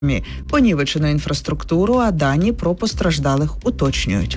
Понівечено інфраструктуру, а дані про постраждалих уточнюють.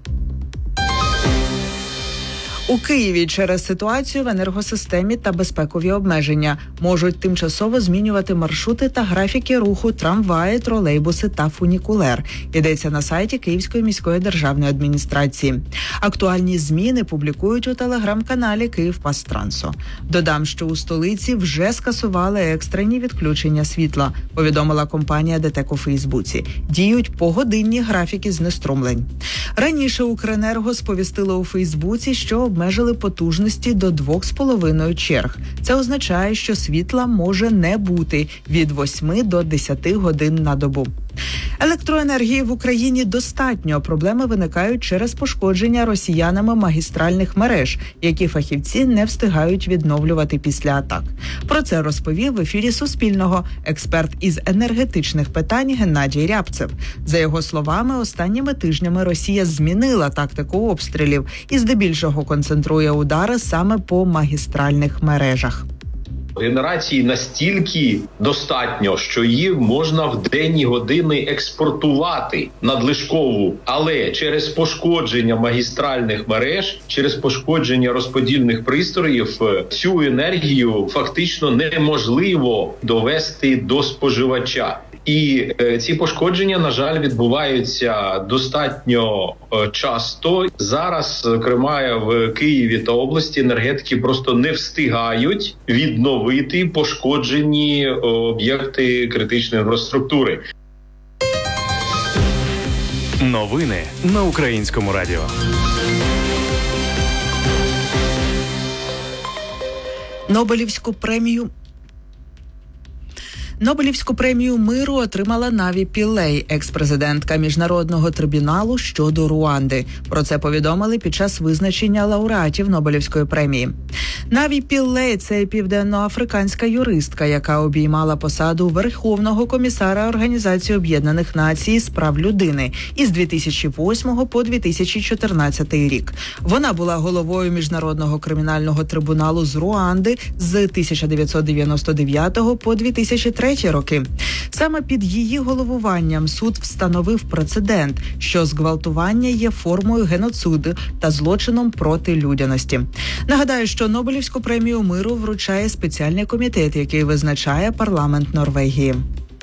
У Києві через ситуацію в енергосистемі та безпекові обмеження можуть тимчасово змінювати маршрути та графіки руху трамваї, тролейбуси та фунікулер. Йдеться на сайті Київської міської державної адміністрації. Актуальні зміни публікують у телеграм-каналі «Київпастрансу». Додам, що у столиці вже скасували екстрені відключення світла, повідомила компанія ДТЕК у Фейсбуці. Діють погодинні графіки знеструмлень. Раніше Укренерго сповістило у Фейсбуці, що обмежили потужності до 2,5 черг. Це означає, що світла може не бути від 8 до 10 годин на добу. Електроенергії в Україні достатньо. Проблеми виникають через пошкодження росіянами магістральних мереж, які фахівці не встигають відновлювати після атак. Про це розповів в ефірі Суспільного експерт із енергетичних питань Геннадій Рябцев. За його словами, останніми тижнями Росія змінила тактику обстрілів і здебільшого концентрує удари саме по магістральних мережах. Генерації настільки достатньо, що її можна в денні години експортувати надлишкову, але через пошкодження магістральних мереж, через пошкодження розподільних пристроїв цю енергію фактично неможливо довести до споживача. І ці пошкодження, на жаль, відбуваються достатньо часто. Зараз, зокрема, в Києві та області енергетики просто не встигають відновити пошкоджені об'єкти критичної інфраструктури. Новини на Українському радіо. Нобелівську премію миру отримала Наві Пілей, екс-президентка Міжнародного трибуналу щодо Руанди. Про це повідомили під час визначення лауреатів Нобелівської премії. Наві Пілей – це південноафриканська юристка, яка обіймала посаду Верховного комісара Організації Об'єднаних Націй з прав людини із 2008 по 2014 рік. Вона була головою Міжнародного кримінального трибуналу з Руанди з 1999 по 2003 роки. Саме під її головуванням суд встановив прецедент, що зґвалтування є формою геноциду та злочином проти людяності. Нагадаю, що Нобелівську премію миру вручає спеціальний комітет, який визначає парламент Норвегії.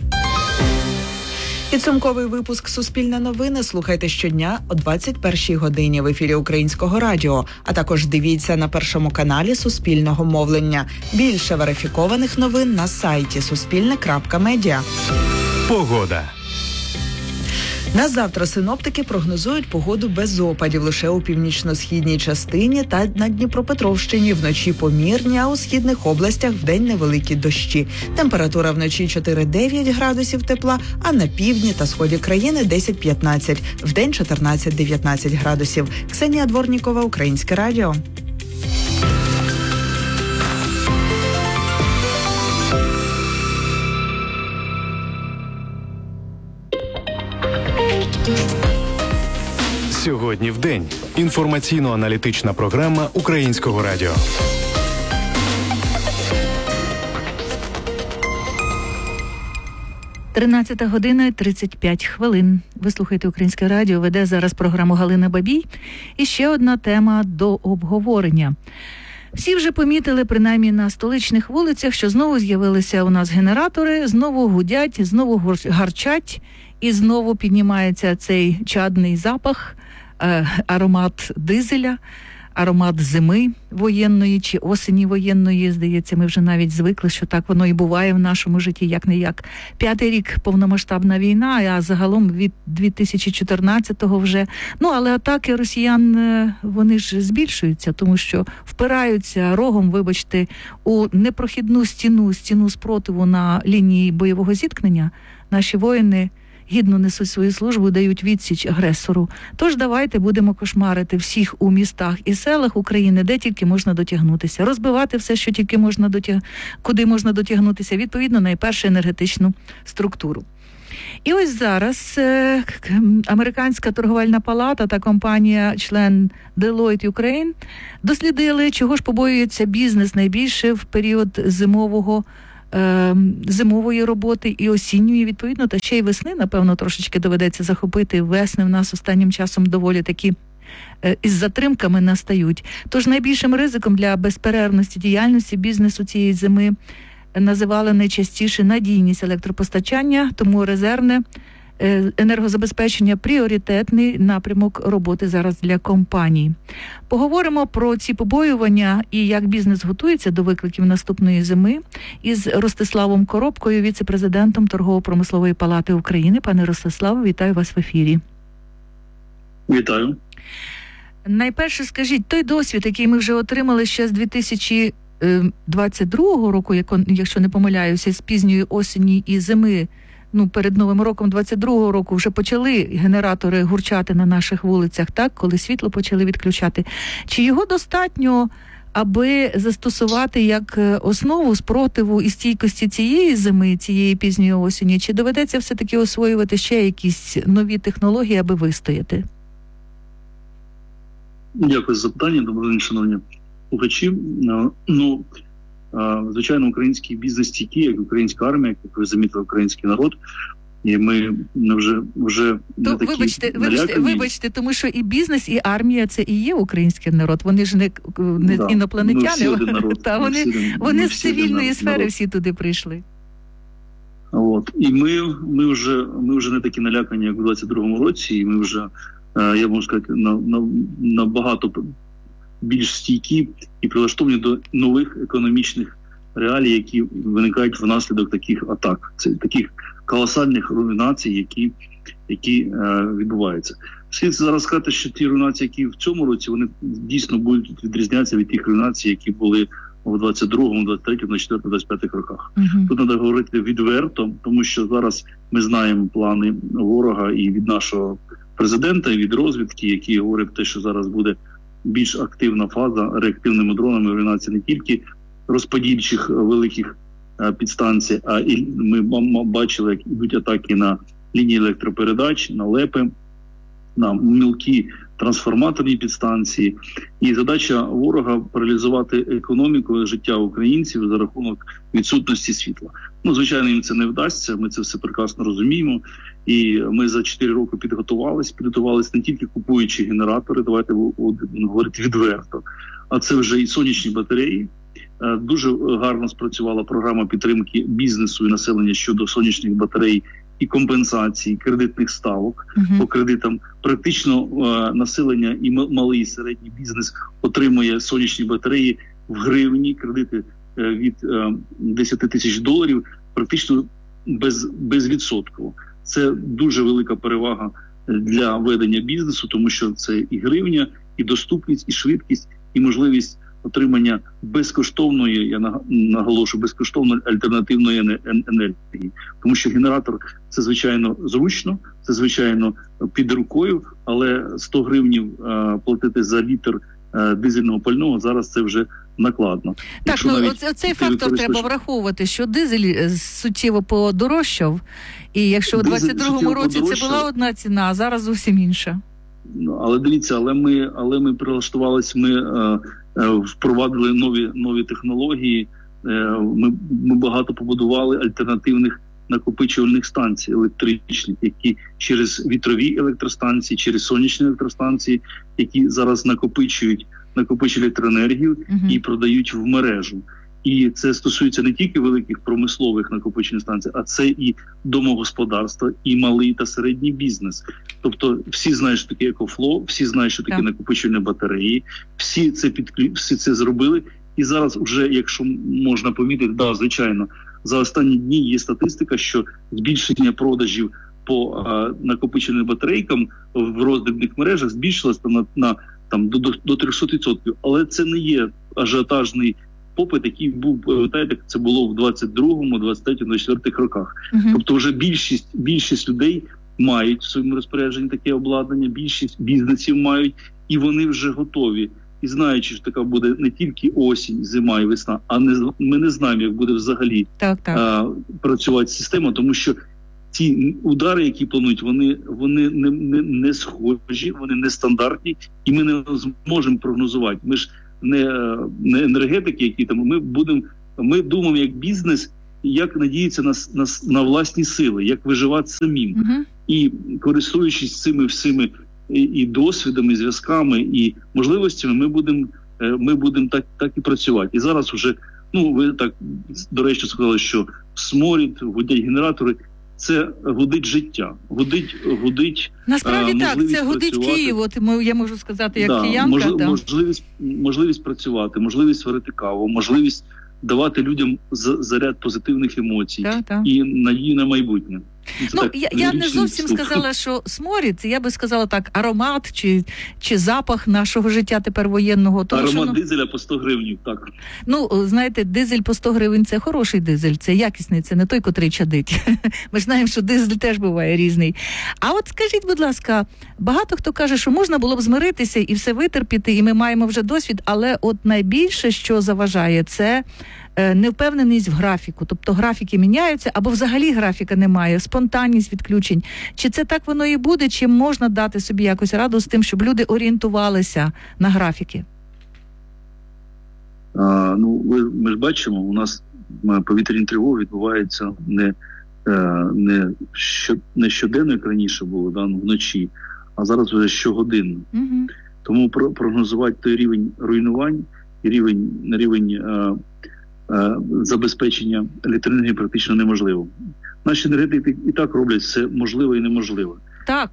Підсумковий випуск «Суспільне новини» слухайте щодня о 21-й годині в ефірі Українського радіо, а також дивіться на Першому каналі Суспільного мовлення. Більше верифікованих новин на сайті suspilne.media. Погода. На завтра синоптики прогнозують погоду без опадів лише у північно-східній частині та на Дніпропетровщині. Вночі помірні, а у східних областях вдень невеликі дощі. Температура вночі 4-9 градусів тепла, а на півдні та сході країни 10-15. Вдень 14-19 градусів. Ксенія Дворнікова, Українське радіо. Сьогодні в день. Інформаційно-аналітична програма Українського радіо. Тринадцята година 35 хвилин. Ви слухаєте Українське радіо, веде зараз програму Галина Бабій. І ще одна тема до обговорення. Всі вже помітили, принаймні на столичних вулицях, що знову з'явилися у нас генератори, знову гудять, знову гарчать, і знову піднімається цей чадний запах, аромат дизеля, аромат зими воєнної чи осені воєнної. Здається, ми вже навіть звикли, що так воно і буває в нашому житті, як-не-як. 5-й рік повномасштабна війна, а загалом від 2014-го вже. Але атаки росіян, вони ж збільшуються, тому що впираються рогом, вибачте, у непрохідну стіну спротиву на лінії бойового зіткнення. Наші воїни гідно несуть свою службу, дають відсіч агресору. Тож давайте будемо кошмарити всіх у містах і селах України, де тільки можна дотягнутися. Розбивати все, що тільки можна куди можна дотягнутися, відповідно, найперше енергетичну структуру. І ось зараз Американська торговельна палата та компанія-член Deloitte Ukraine дослідили, чого ж побоюється бізнес найбільше в період зимового зимової роботи і осінньої, відповідно, та ще й весни, напевно, трошечки доведеться захопити. Весни в нас останнім часом доволі такі із затримками настають. Тож найбільшим ризиком для безперервності діяльності бізнесу цієї зими називали найчастіше надійність електропостачання, тому резервне енергозабезпечення – пріоритетний напрямок роботи зараз для компаній. Поговоримо про ці побоювання і як бізнес готується до викликів наступної зими із Ростиславом Коробкою, віце-президентом Торгово-промислової палати України. Пане Ростиславе, вітаю вас в ефірі. Вітаю. Найперше скажіть, той досвід, який ми вже отримали ще з 2022 року, якщо не помиляюся, з пізньої осені і зими, перед Новим роком 22-го року вже почали генератори гурчати на наших вулицях, так, коли світло почали відключати. Чи його достатньо, аби застосувати як основу спротиву і стійкості цієї зими, цієї пізньої осені, чи доведеться все-таки освоювати ще якісь нові технології, аби вистояти? Дякую за запитання. Доброго дня, шановні слухачі. Звичайно, український бізнес стійкий, як українська армія, як ви замітили, український народ. І ми вже не такі вибачте, тому що і бізнес, і армія – це і є український народ. Вони ж не інопланетяни. Вони з цивільної сфери всі туди прийшли. І ми вже не такі налякані, як у 22-му році, і ми вже, я можу сказати, набагато більш стійкі і прилаштовані до нових економічних реалій, які виникають внаслідок таких атак. Це таких колосальних руйнацій, які відбуваються. Слід зараз сказати, що ті руйнації, які в цьому році, вони дійсно будуть відрізнятися від тих руйнацій, які були у 22-му, 23-му, 24-му, 25-х роках. Тут треба говорити відверто, тому що зараз ми знаємо плани ворога і від нашого президента, і від розвідки, які говорять про те, що зараз буде більш активна фаза реактивними дронами руйнації не тільки розподільчих великих підстанцій, а і ми бачили, як йдуть атаки на лінії електропередач, на ЛЕПи, на мілкі трансформаторні підстанції. І задача ворога паралізувати економіку, життя українців за рахунок відсутності світла. Звичайно, їм це не вдасться, ми це все прекрасно розуміємо. І ми за 4 роки підготувались не тільки купуючи генератори, давайте говорити відверто, а це вже і сонячні батареї. Дуже гарно спрацювала програма підтримки бізнесу і населення щодо сонячних батарей і компенсації кредитних ставок по кредитам. Практично населення і малий і середній бізнес отримує сонячні батареї в гривні, кредити від $10 тисяч практично безвідсотково. Це дуже велика перевага для ведення бізнесу, тому що це і гривня, і доступність, і швидкість, і можливість отримання безкоштовної, я наголошую, безкоштовної альтернативної енергії. Тому що генератор – це, звичайно, зручно, це, звичайно, під рукою, але 100 гривнів платити за літр дизельного пального зараз це вже накладно. Так, цей фактор треба враховувати, що дизель суттєво подорожчав, і якщо у 22-му році це була одна ціна, а зараз зовсім інша. Але дивіться, але ми прилаштувалися, ми впровадили нові технології, ми багато побудували альтернативних накопичувальних станцій електричних, які через вітрові електростанції, через сонячні електростанції, які зараз накопичують електроенергію і продають в мережу. І це стосується не тільки великих промислових накопичувальних станцій, а це і домогосподарства, і малий та середній бізнес. Тобто всі знають, що таке екофло, всі знають, що таке накопичувальні батареї, всі це зробили. І зараз вже, якщо можна помітити, звичайно, за останні дні є статистика, що збільшення продажів по накопичувальним батарейкам в роздрібних мережах збільшилося до 300%. Але це не є ажіотажний попит, який був, пам'ятаєте, це було в 22-му, 23-му, 24-х роках. Тобто вже більшість людей мають в своєму розпорядженні таке обладнання, більшість бізнесів мають, і вони вже готові. І знаючи, що така буде не тільки осінь, зима і весна, ми не знаємо, як буде взагалі працювати система, тому що ті удари, які планують, вони не схожі, вони не стандартні, і ми не зможемо прогнозувати. Ми ж не енергетики, які там, ми думаємо як бізнес, як надіятися на власні сили, як виживати самим. І користуючись цими всіми і досвідами, і зв'язками, і можливостями, ми будемо так і працювати. І зараз вже, ви так доречно сказали, що сморід, гудять генератори, це гудить життя, гудить насправді так, це гудить Київ, от я можу сказати, як киянка. Можливість працювати, можливість варити каву, можливість давати людям заряд позитивних емоцій і надію на майбутнє. Я не зовсім сказала, що сморід, я би сказала так, аромат чи запах нашого життя тепер воєнного. Аромат дизеля по 100 гривень, так. Знаєте, дизель по 100 гривень – це хороший дизель, це якісний, це не той, котрий чадить. Ми ж знаємо, що дизель теж буває різний. А от скажіть, будь ласка, багато хто каже, що можна було б змиритися і все витерпіти, і ми маємо вже досвід, але от найбільше, що заважає, це невпевненість в графіку. Тобто графіки міняються, або взагалі графіка немає, спонтанність відключень. Чи це так воно і буде, чи можна дати собі якось раду з тим, щоб люди орієнтувалися на графіки? Ми ж бачимо, у нас повітряні тривоги відбуваються не щоденно, як раніше було, вночі, а зараз вже щогодинно. Тому прогнозувати той рівень руйнувань і рівень забезпечення електроенергії практично неможливо. Наші енергетики і так роблять все можливе і неможливе. Так,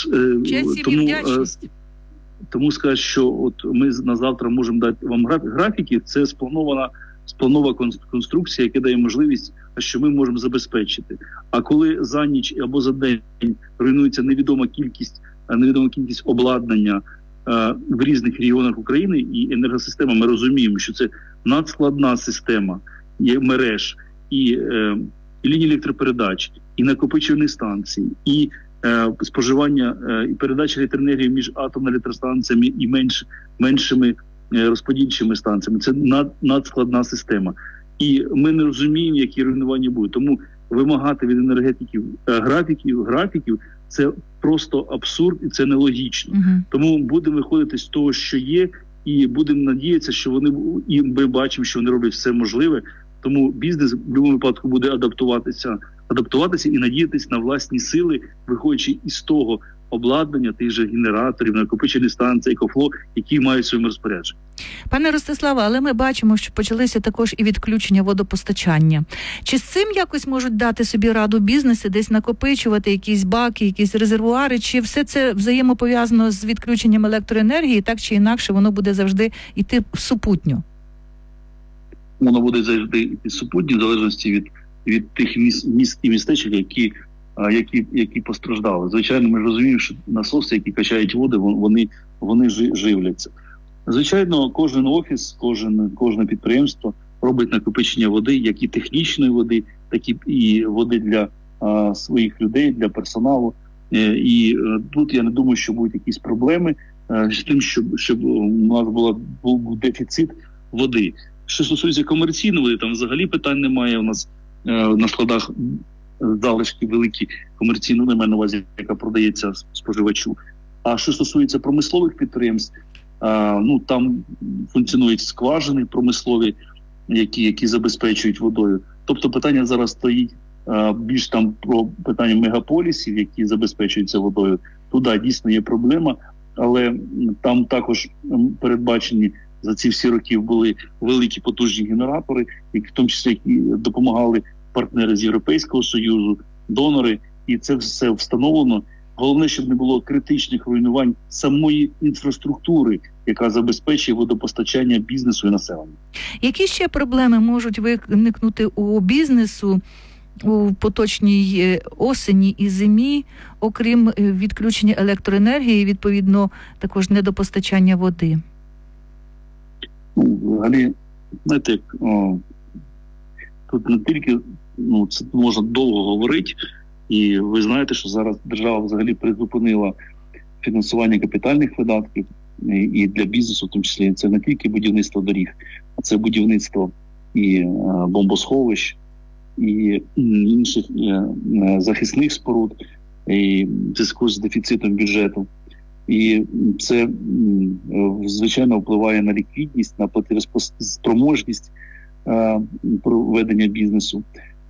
тому сказати, що от ми на завтра можемо дати вам графіки, це спланована конструкція, яка дає можливість, що ми можемо забезпечити. А коли за ніч або за день руйнується невідома кількість обладнання в різних регіонах України і енергосистема, ми розуміємо, що це надскладна система, є мереж, і лінії електропередач, і накопичувальні станції, і споживання і передача електроенергії між атомними електростанціями і меншими розподільчими станціями. Це надскладна система. І ми не розуміємо, які руйнування будуть. Тому вимагати від енергетиків графіків – це просто абсурд і це нелогічно. Тому будемо виходити з того, що є, і будемо надіятися, що ми бачимо, що вони роблять все можливе. Тому бізнес в будь-якому випадку буде адаптуватися і надіятися на власні сили, виходячи із того обладнання, тих же генераторів, накопичувальних станцій, екофло, які мають в своєму розпорядженні. Пане Ростиславе, але ми бачимо, що почалися також і відключення водопостачання. Чи з цим якось можуть дати собі раду бізнеси, десь накопичувати якісь баки, якісь резервуари, чи все це взаємопов'язано з відключенням електроенергії, так чи інакше воно буде завжди йти супутньо? Воно буде завжди йти супутньо, в залежності від тих міст і містечок, які постраждали. Звичайно, ми розуміємо, що насоси, які качають води, вони живляться. Звичайно, кожен офіс, кожне підприємство робить накопичення води, як і технічної води, так і води для своїх людей, для персоналу. І тут я не думаю, що будуть якісь проблеми з тим, щоб у нас був дефіцит води. Що стосується комерційної води, там взагалі питань немає. У нас на складах залишки великі комерційної, немає на увазі, яка продається споживачу. А що стосується промислових підприємств, там функціонують скважини промислові, які забезпечують водою. Тобто питання зараз стоїть більш там про питання мегаполісів, які забезпечуються водою. Туди дійсно є проблема, але там також передбачені за ці всі роки були великі потужні генератори, в тому числі які допомагали партнери з Європейського Союзу, донори, і це все встановлено. Головне, щоб не було критичних руйнувань самої інфраструктури, яка забезпечує водопостачання бізнесу і населення. Які ще проблеми можуть виникнути у бізнесу у поточній осені і зимі, окрім відключення електроенергії, відповідно, також недопостачання води? Взагалі, знаєте, тут не тільки, це можна довго говорити, і ви знаєте, що зараз держава взагалі призупинила фінансування капітальних видатків і для бізнесу, в тому числі це не тільки будівництво доріг, а це будівництво і бомбосховищ, і інших захисних споруд, і в зв'язку з дефіцитом бюджету. І це, звичайно, впливає на ліквідність, на платоспроможність проведення бізнесу.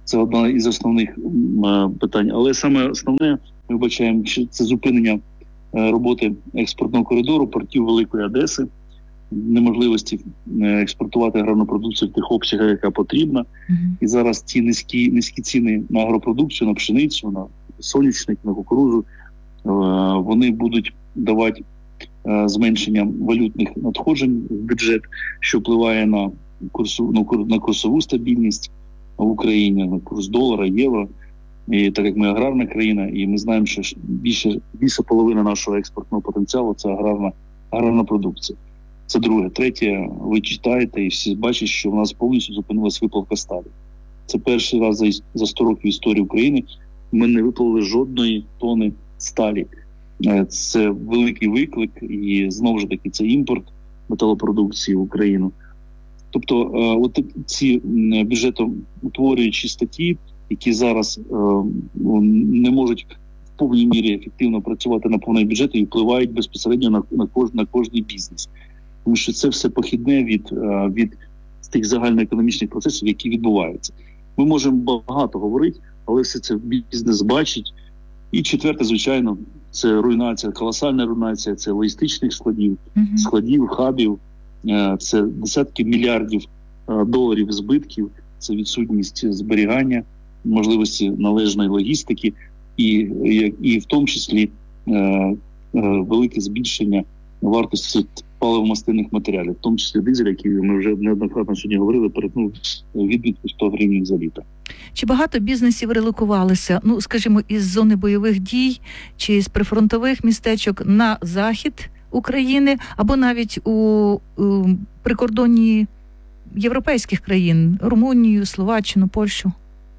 Це одна із основних питань. Але саме основне, ми бачимо, що це зупинення роботи експортного коридору, портів Великої Одеси, неможливості експортувати аграрну продукцію в тих обсягах, яка потрібна. І зараз ці низькі ціни на агропродукцію, на пшеницю, на соняшник, на кукурудзу, вони будуть давати зменшення валютних надходжень в бюджет, що впливає на курсову стабільність в Україні, на курс долара, євро. І так як ми аграрна країна, і ми знаємо, що більше половина нашого експортного потенціалу – це аграрна продукція. Це друге. Третє, ви читаєте і всі бачать, що в нас повністю зупинилась виплавка сталі. Це перший раз за 100 років історії України ми не виплавили жодної тони сталі. Це великий виклик, і знову ж таки це імпорт металопродукції в Україну. Тобто от ці бюджетоутворюючі статті, які зараз не можуть в повній мірі ефективно працювати на повний бюджет і впливають безпосередньо на кожний бізнес. Тому що це все похідне від тих загальноекономічних процесів, які відбуваються. Ми можемо багато говорити, але все це бізнес бачить. І четверте, звичайно, це руйнація, колосальна руйнація, це логістичних складів, хабів, це десятки мільярдів доларів збитків, це відсутність зберігання, можливості належної логістики і в тому числі велике збільшення вартості паливо-мастильних матеріалів, в тому числі дизель, який ми вже неоднократно сьогодні говорили, перетнув відмітку 100 гривень за літр. Чи багато бізнесів релокувалися, скажімо, із зони бойових дій чи з прифронтових містечок на захід України або навіть у прикордонні європейських країн, Румунію, Словаччину, Польщу?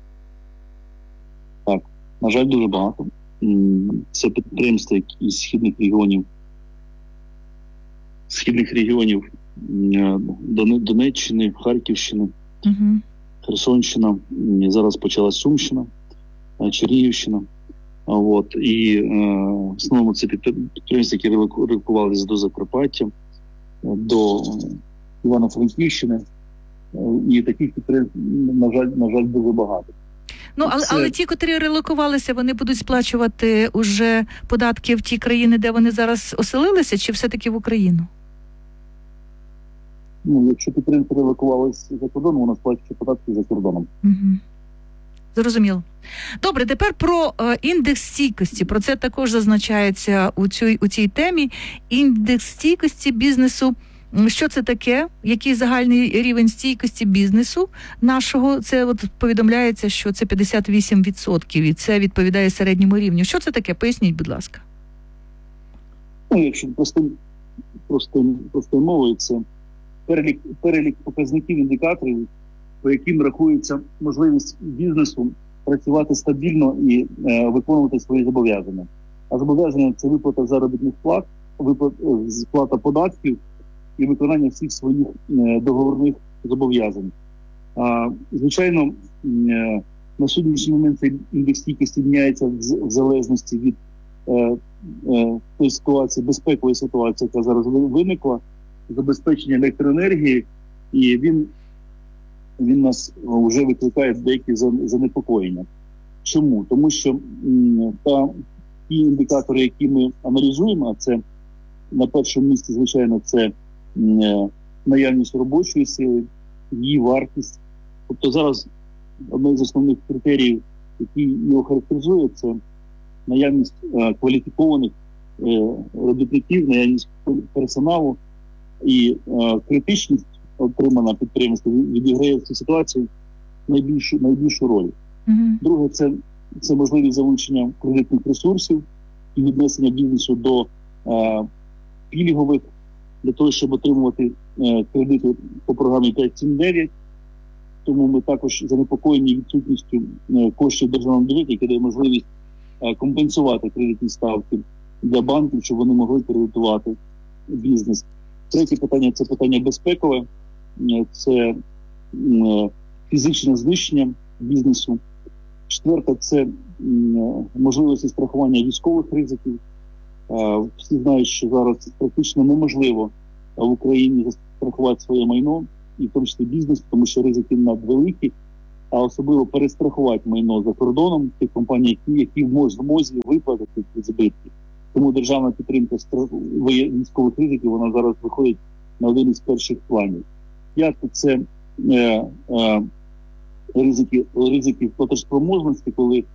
Так, на жаль, дуже багато. Це підприємства із східних регіонів Донеччини, Харківщини, Херсонщина, зараз почалась Сумщина, Чернігівщина. І в основному це підприємства, які релокувалися до Закарпаття, до Івано-Франківщини. І таких підприємств, на жаль, дуже багато. Але ті, котрі релокувалися, вони будуть сплачувати уже податки в ті країни, де вони зараз оселилися, чи все-таки в Україну? Якщо підприємство релокувалися за кордоном, вона сплачує податки за кордоном. Зрозуміло. Добре, тепер про індекс стійкості. Про це також зазначається у цій темі. Індекс стійкості бізнесу. Що це таке? Який загальний рівень стійкості бізнесу нашого? Це повідомляється, що це 58%, і це відповідає середньому рівню. Що це таке? Поясніть, будь ласка. Якщо простою мовою, це перелік показників, індикаторів, по яким рахується можливість бізнесу працювати стабільно і виконувати свої зобов'язання. А зобов'язання – це виплата заробітних плат, сплата податків і виконання всіх своїх договорних зобов'язань. Звичайно, на сьогоднішній момент цей індекс стійкості міняється в залежності від тої ситуації, безпекової ситуації, яка зараз виникла, забезпечення електроенергії, і він нас вже викликає деякі занепокоєння. Чому? Тому що ті індикатори, які ми аналізуємо, а це на першому місці, звичайно, це наявність робочої сили, її вартість. Тобто зараз одне з основних критеріїв, який його характеризує, це наявність кваліфікованих робітників, наявність персоналу і критичність отримана підприємством відіграє в цій ситуації найбільшу роль. Друге, це можливість залучення кредитних ресурсів і віднесення бізнесу до пільгових, для того, щоб отримувати кредити по програмі 5-7-9. Тому ми також занепокоєні відсутністю коштів державного бюджету, який дає можливість компенсувати кредитні ставки для банків, щоб вони могли кредитувати бізнес. Третє питання – це питання безпекове, це фізичне знищення бізнесу. Четверте – це можливості страхування військових ризиків. Всі знають, що зараз практично неможливо в Україні застрахувати своє майно, і в тому числі бізнес, тому що ризики надвеликі, а особливо перестрахувати майно за кордоном тих компаній, які в змозі виплатити ці збитки. Тому державна підтримка військових ризиків, вона зараз виходить на один із перших планів. Як це ризики платежспроможності, коли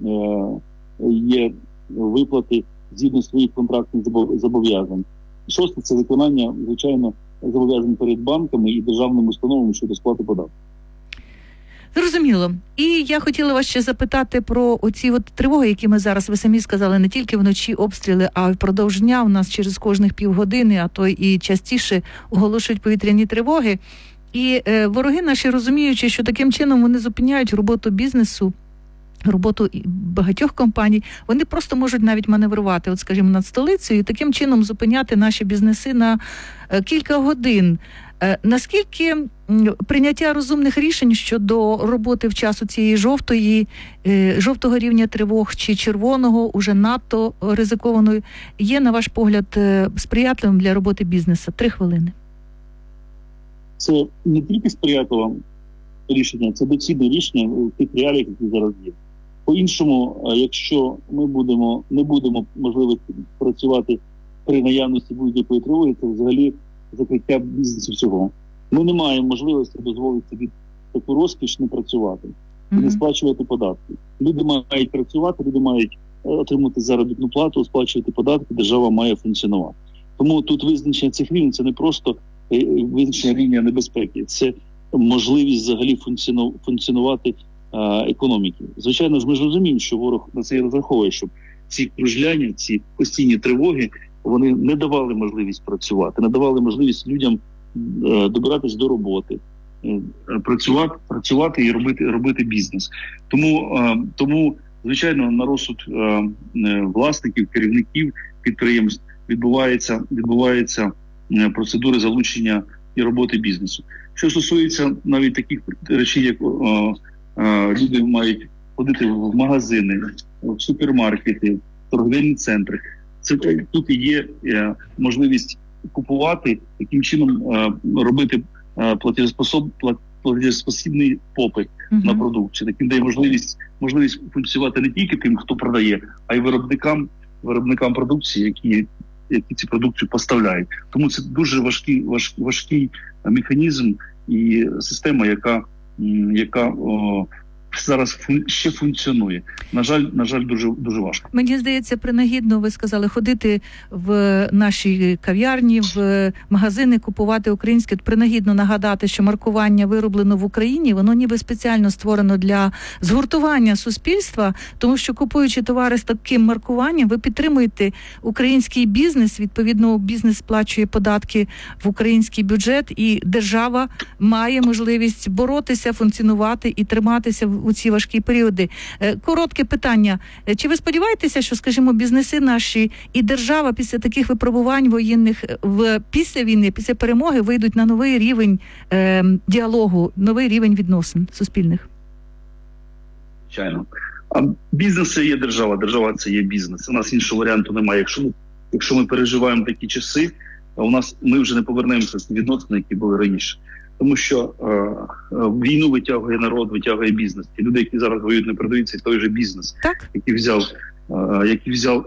є виплати згідно своїх контрактних зобов'язань. Шосте – це виконання, звичайно, зобов'язань перед банками і державними установами щодо сплати податків. Зрозуміло. І я хотіла вас ще запитати про оці тривоги, які ми зараз, ви самі сказали, не тільки вночі обстріли, а й впродовж дня у нас через кожних півгодини, а то і частіше оголошують повітряні тривоги. І вороги наші, розуміючи, що таким чином вони зупиняють роботу бізнесу, роботу багатьох компаній, вони просто можуть навіть маневрувати, от, скажімо, над столицею і таким чином зупиняти наші бізнеси на кілька годин. Наскільки прийняття розумних рішень щодо роботи в часу цієї жовтого рівня тривог чи червоного, уже надто ризикованої, є, на ваш погляд, сприятливим для роботи бізнесу? 3 хвилини. Це не тільки сприятливе рішення, це доцільне рішення в тих реаліях, які зараз є. По-іншому, якщо ми не будемо можливості працювати при наявності будь-якої тривоги, це взагалі закриття бізнесу всього. Ми не маємо можливості дозволити собі таку розкіш не працювати і не сплачувати податки. Люди мають працювати, люди мають отримати заробітну плату, сплачувати податки, держава має функціонувати. Тому тут визначення цих рівнів – це не просто визначення рівня небезпеки, це можливість взагалі функціонувати економіки. Звичайно ж, ми ж розуміємо, що ворог на це і розраховує, щоб ці кружляння, ці постійні тривоги, вони не давали можливість працювати, не давали можливість людям добиратись до роботи, працювати і робити бізнес. Тому, звичайно, на розсуд власників, керівників підприємств відбуваються процедури залучення і роботи бізнесу. Що стосується навіть таких речей, як люди мають ходити в магазини, в супермаркети, в торговельні центри. Тут і є можливість купувати, таким чином робити платежеспосібний попит на продукцію. Таким дає можливість функціонувати не тільки тим, хто продає, а й виробникам продукції, які ці продукцію поставляють. Тому це дуже важкий механізм і система, яка зараз ще функціонує. На жаль, дуже важко. Мені здається, принагідно, ви сказали, ходити в наші кав'ярні, в магазини, купувати українське. Принагідно нагадати, що маркування вироблено в Україні, воно ніби спеціально створено для згуртування суспільства, тому що купуючи товари з таким маркуванням, ви підтримуєте український бізнес, відповідно, бізнес сплачує податки в український бюджет, і держава має можливість боротися, функціонувати і триматися у ці важкі періоди. Коротке питання. Чи ви сподіваєтеся, що, скажімо, бізнеси наші і держава після таких випробувань воєнних після війни, після перемоги вийдуть на новий рівень діалогу, новий рівень відносин суспільних? Звичайно. А бізнес – це є держава, держава – це є бізнес. У нас іншого варіанту немає. Якщо ми переживаємо такі часи, ми вже не повернемося в відносини, які були раніше. Тому що війну витягує народ, витягує бізнес. Ті люди, які зараз воюють на передовій, це той же бізнес, який взяв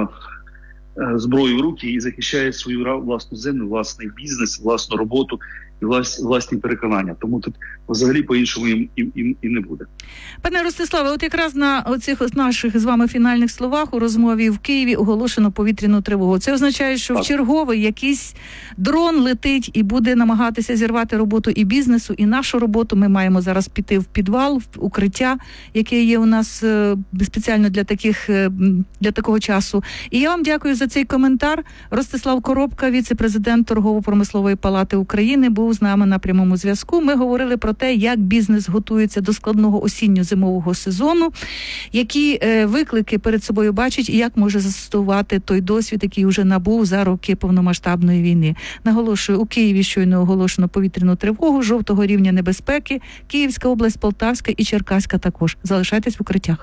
зброю в руки і захищає свою власну землю, власний бізнес, власну роботу і власні переконання. Тому тут взагалі по-іншому і не буде. Пане Ростиславе, от якраз на оцих наших з вами фінальних словах у розмові в Києві оголошено повітряну тривогу. Це означає, що в черговий якийсь дрон летить і буде намагатися зірвати роботу і бізнесу, і нашу роботу. Ми маємо зараз піти в підвал, в укриття, яке є у нас спеціально для такого часу. І я вам дякую за цей коментар. Ростислав Коробка, віце-президент Торгово-промислової палати України, був з нами на прямому зв'язку. Ми говорили про те, як бізнес готується до складного осінньо-зимового сезону, які виклики перед собою бачить і як може застосувати той досвід, який вже набув за роки повномасштабної війни. Наголошую, у Києві щойно оголошено повітряну тривогу жовтого рівня небезпеки. Київська область, Полтавська і Черкаська також. Залишайтесь в укриттях.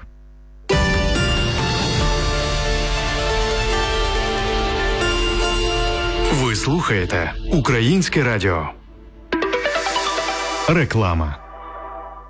Ви слухаєте Українське радіо. Реклама.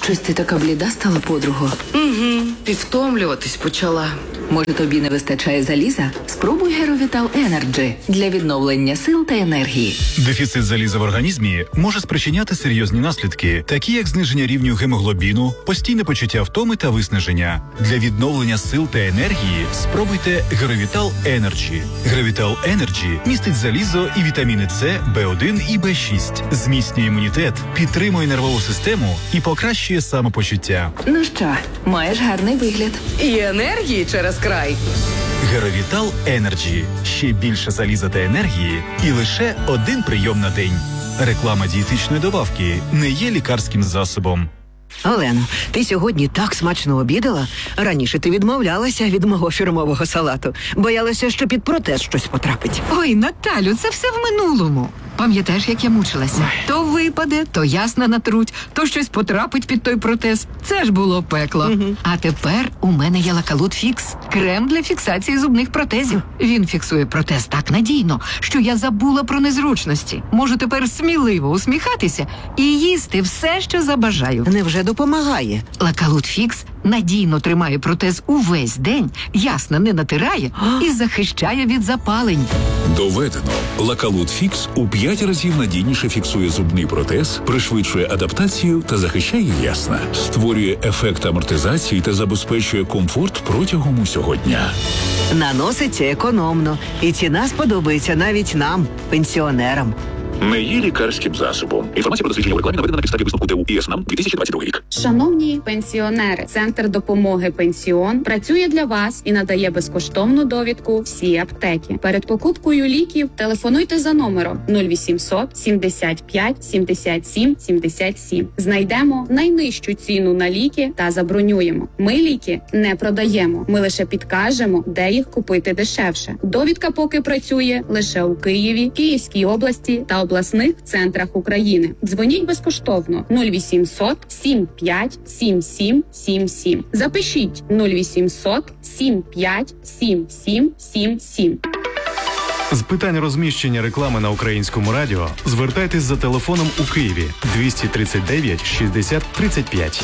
Щось ти така бліда стала, подруго? Угу, підвтомлюватись почала. Може, тобі не вистачає заліза? Спробуй Геровітал Енерджі для відновлення сил та енергії. Дефіцит заліза в організмі може спричиняти серйозні наслідки, такі як зниження рівню гемоглобіну, постійне почуття втоми та виснаження. Для відновлення сил та енергії спробуйте Геровітал Енерджі. Геровітал Енерджі містить залізо і вітаміни С, В1 і В6, зміцнює імунітет, підтримує нервову систему і покращує самопочуття. Ну що, маєш гарний вигляд. І енергії через край. Геровітал Енерджі. Ще більше заліза та енергії і лише один прийом на день. Реклама дієтичної добавки не є лікарським засобом. Олено, ти сьогодні так смачно обідала. Раніше ти відмовлялася від мого фірмового салату. Боялася, що під протез щось потрапить. Ой, Наталю, це все в минулому. Пам'ятаєш, як я мучилася? То випаде, то ясно натруть, то щось потрапить під той протез. Це ж було пекло. А тепер у мене є Лакалут Фікс. Крем для фіксації зубних протезів. Він фіксує протез так надійно, що я забула про незручності. Можу тепер сміливо усміхатися і їсти все, що забажаю. Невже допомагає? Лакалут Фікс надійно тримає протез увесь день, ясно не натирає і захищає від запалень. Доведено. Лакалут Фікс у 5 разів надійніше фіксує зубний протез, пришвидшує адаптацію та захищає ясна. Створює ефект амортизації та забезпечує комфорт протягом усього дня. Наноситься економно. І ціна сподобається навіть нам, пенсіонерам. Не є лікарським засобом. Інформація про дослідження у рекламі наведена на підставі висновку ТУ ІСНАМ 2022 рік. Шановні пенсіонери, Центр допомоги «Пенсіон» працює для вас і надає безкоштовну довідку всі аптеки. Перед покупкою ліків телефонуйте за номером 0800 75 77 77. Знайдемо найнижчу ціну на ліки та забронюємо. Ми ліки не продаємо. Ми лише підкажемо, де їх купити дешевше. Довідка поки працює лише у Києві, Київській області та обласних центрах України. Дзвоніть безкоштовно 0800 75 77 77. Запишіть 0800 75 77 77. З питань розміщення реклами на Українському радіо звертайтесь за телефоном у Києві 239 60 35.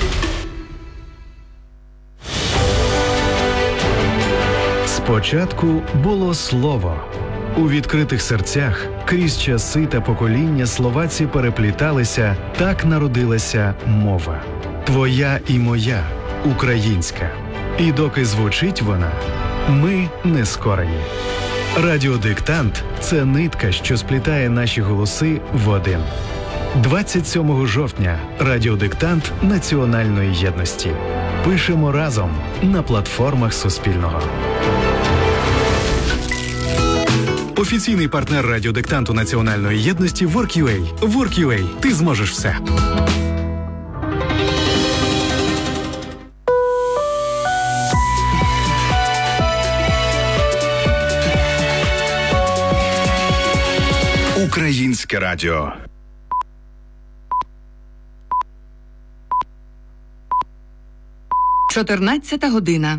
Спочатку було слово. У відкритих серцях крізь часи та покоління словаці перепліталися, так народилася мова. Твоя і моя, українська. І доки звучить вона, ми не скорені. Радіодиктант – це нитка, що сплітає наші голоси в один. 27 жовтня радіодиктант національної єдності. Пишемо разом на платформах Суспільного. Офіційний партнер радіодиктанту національної єдності Work.ua. Work.ua. Ти зможеш все. Українське радіо. Чотирнадцята година.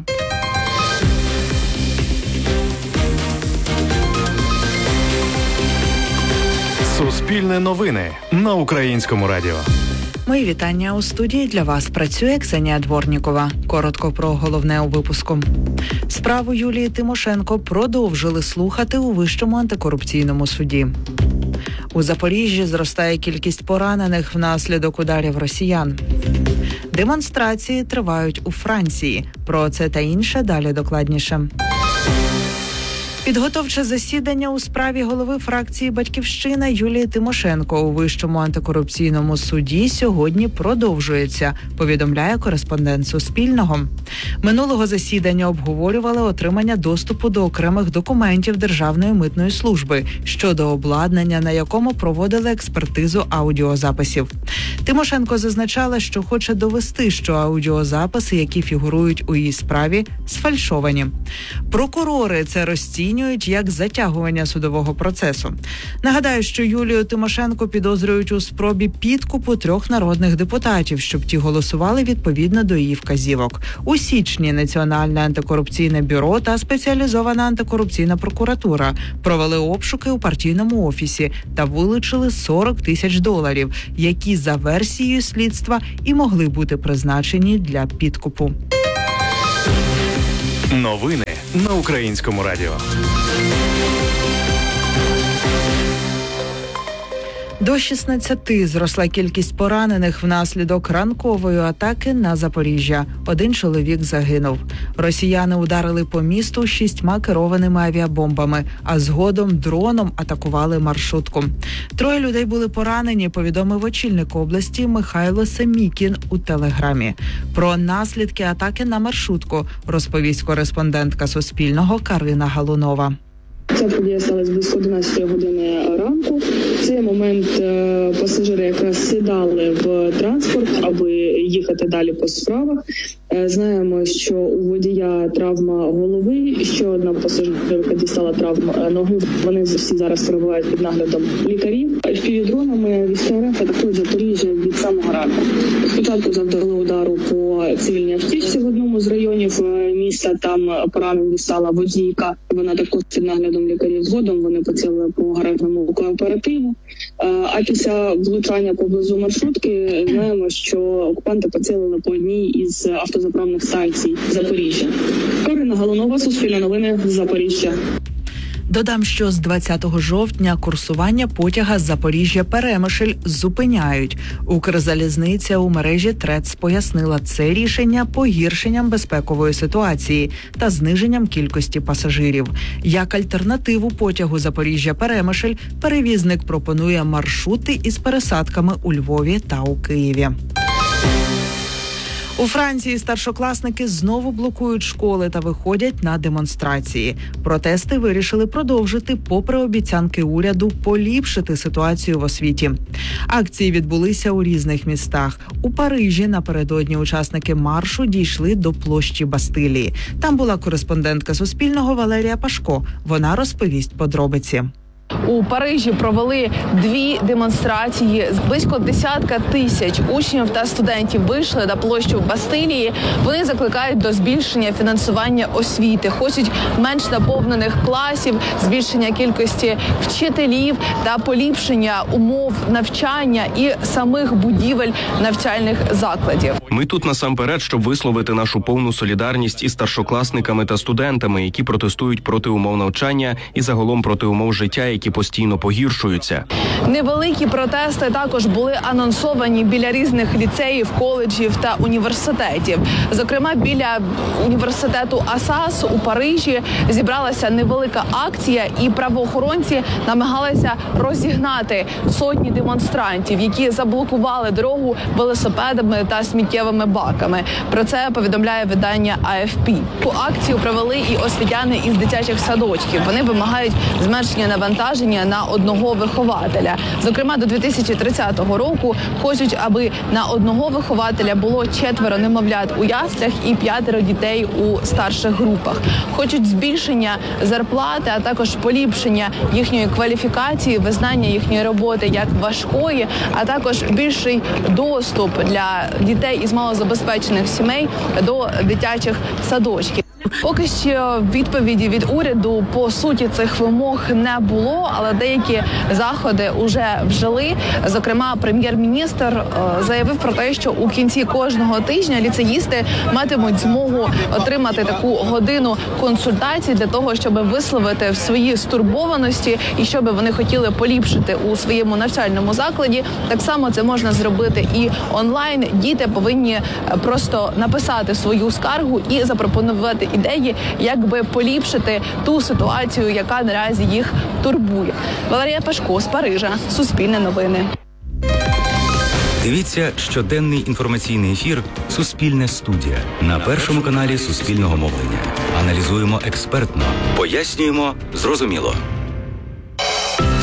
Суспільне новини на Українському радіо. Мої вітання у студії. Для вас працює Ксенія Дворнікова. Коротко про головне у випуску. Справу Юлії Тимошенко продовжили слухати у Вищому антикорупційному суді. У Запоріжжі зростає кількість поранених внаслідок ударів росіян. Демонстрації тривають у Франції. Про це та інше далі докладніше. Підготовче засідання у справі голови фракції «Батьківщина» Юлії Тимошенко у Вищому антикорупційному суді сьогодні продовжується, повідомляє кореспондент Суспільного. Минулого засідання обговорювали отримання доступу до окремих документів Державної митної служби щодо обладнання, на якому проводили експертизу аудіозаписів. Тимошенко зазначала, що хоче довести, що аудіозаписи, які фігурують у її справі, сфальшовані. Прокурори це розцінюють розцінюють як затягування судового процесу. Нагадаю, що Юлію Тимошенко підозрюють у спробі підкупу 3 народних депутатів, щоб ті голосували відповідно до її вказівок. У січні Національне антикорупційне бюро та спеціалізована антикорупційна прокуратура провели обшуки у партійному офісі та вилучили $40 тисяч, які за версією слідства і могли бути призначені для підкупу. Новини на Українському радіо. До 16 зросла кількість поранених внаслідок ранкової атаки на Запоріжжя. 1 чоловік загинув. Росіяни ударили по місту 6 керованими авіабомбами, а згодом дроном атакували маршрутку. 3 людей були поранені, повідомив очільник області Михайло Семікін у Телеграмі. Про наслідки атаки на маршрутку розповість кореспондентка Суспільного Карина Галунова. Ця подія сталася близько 11 години ранку. В цей момент пасажири якраз сідали в транспорт, аби їхати далі по справах. Знаємо, що у водія травма голови, ще одна пасажирка дістала травму ноги. Вони всі зараз перебувають під наглядом лікарів. FPV-дронами військові атакують Запоріжжя від самого ранку. Спочатку завдали удару по цивільній автівці в одному з районів міста. Там поранень дістала водійка. Вона також під наглядом лікарів. Згодом вони поцілили по гаражному кооперативу. А після влучання поблизу маршрутки знаємо, що окупанти поцілили по одній із автозаправних станцій Запоріжжя. Карина Галунова, Суспільне новини, Запоріжжя. Додам, що з 20 жовтня курсування потяга Запоріжжя-Перемишль зупиняють. Укрзалізниця у мережі ТРЕЦ пояснила це рішення погіршенням безпекової ситуації та зниженням кількості пасажирів. Як альтернативу потягу Запоріжжя-Перемишль перевізник пропонує маршрути із пересадками у Львові та у Києві. У Франції старшокласники знову блокують школи та виходять на демонстрації. Протести вирішили продовжити попри обіцянки уряду поліпшити ситуацію в освіті. Акції відбулися у різних містах. У Парижі напередодні учасники маршу дійшли до площі Бастилії. Там була кореспондентка Суспільного Валерія Пашко. Вона розповість подробиці. У Парижі провели 2 демонстрації. Близько 10 тисяч учнів та студентів вийшли на площу Бастилії. Вони закликають до збільшення фінансування освіти, хочуть менш наповнених класів, збільшення кількості вчителів та поліпшення умов навчання і самих будівель навчальних закладів. Ми тут насамперед, щоб висловити нашу повну солідарність із старшокласниками та студентами, які протестують проти умов навчання і загалом проти умов життя, які постійно погіршуються. Невеликі протести також були анонсовані біля різних ліцеїв, коледжів та університетів. Зокрема, біля університету Асас у Парижі зібралася невелика акція, і правоохоронці намагалися розігнати сотні демонстрантів, які заблокували дорогу велосипедами та сміттєвими баками. Про це повідомляє видання AFP. Цю акцію провели і освітяни із дитячих садочків. Вони вимагають зменшення навантаження на одного вихователя. Зокрема, до 2030 року хочуть, аби на одного вихователя було 4 немовлят у яслях і 5 дітей у старших групах. Хочуть збільшення зарплати, а також поліпшення їхньої кваліфікації, визнання їхньої роботи як важкої, а також більший доступ для дітей із малозабезпечених сімей до дитячих садочків. Поки що відповіді від уряду по суті цих вимог не було, але деякі заходи вже вжили. Зокрема, прем'єр-міністр заявив про те, що у кінці кожного тижня ліцеїсти матимуть змогу отримати таку годину консультацій для того, щоб висловити свої стурбованості і що би вони хотіли поліпшити у своєму навчальному закладі. Так само це можна зробити і онлайн. Діти повинні просто написати свою скаргу і запропонувати ідеї, як би поліпшити ту ситуацію, яка наразі їх турбує. Валерія Пашко з Парижа, Суспільне новини. Дивіться щоденний інформаційний ефір «Суспільне студія» на першому каналі Суспільного мовлення. Аналізуємо експертно, пояснюємо зрозуміло.